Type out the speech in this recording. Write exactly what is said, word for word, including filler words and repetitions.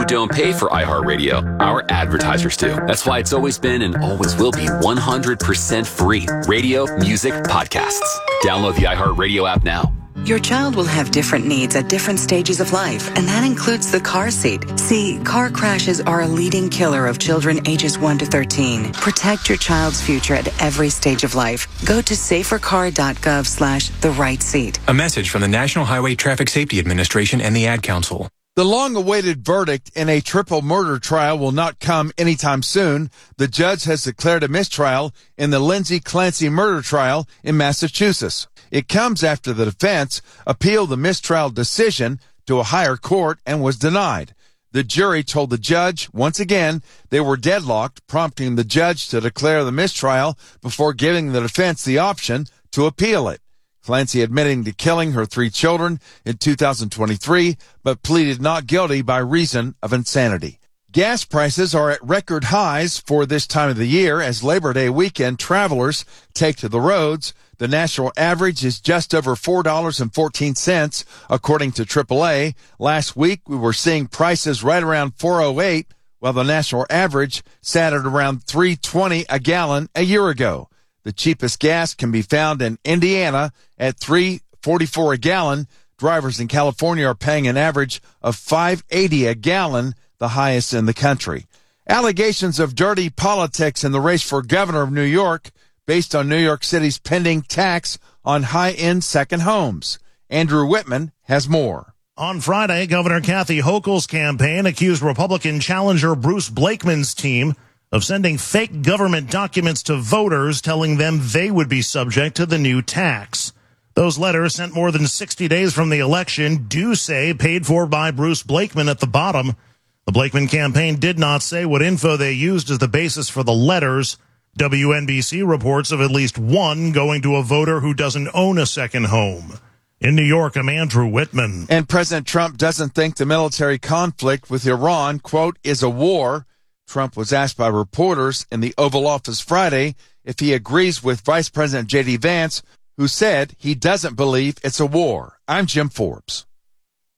who don't pay for iHeartRadio. Our advertisers do. That's why it's always been and always will be one hundred percent free. Radio, music, podcasts. Download the iHeartRadio app now. Your child will have different needs at different stages of life, and that includes the car seat. See, car crashes are a leading killer of children ages one to thirteen. Protect your child's future at every stage of life. Go to safercar.gov slash the right seat. A message from the National Highway Traffic Safety Administration and the Ad Council. The long-awaited verdict in a triple murder trial will not come anytime soon. The judge has declared a mistrial in the Lindsay Clancy murder trial in Massachusetts. It comes after the defense appealed the mistrial decision to a higher court and was denied. The jury told the judge, once again, they were deadlocked, prompting the judge to declare the mistrial before giving the defense the option to appeal it. Clancy admitting to killing her three children in two thousand twenty-three, but pleaded not guilty by reason of insanity. Gas prices are at record highs for this time of the year as Labor Day weekend travelers take to the roads. The national average is just over four dollars and fourteen cents, according to triple A. Last week, we were seeing prices right around four oh eight, while the national average sat at around three twenty a gallon a year ago. The cheapest gas can be found in Indiana at three forty-four a gallon. Drivers in California are paying an average of five eighty a gallon, the highest in the country. Allegations of dirty politics in the race for governor of New York based on New York City's pending tax on high-end second homes. Andrew Whitman has more. On Friday, Governor Kathy Hochul's campaign accused Republican challenger Bruce Blakeman's team of sending fake government documents to voters telling them they would be subject to the new tax. Those letters, sent more than sixty days from the election, do say paid for by Bruce Blakeman at the bottom. The Blakeman campaign did not say what info they used as the basis for the letters. W N B C reports of at least one going to a voter who doesn't own a second home. In New York, I'm Andrew Whitman. And President Trump doesn't think the military conflict with Iran, quote, is a war. Trump was asked by reporters in the Oval Office Friday if he agrees with Vice President J D Vance, who said he doesn't believe it's a war. I'm Jim Forbes.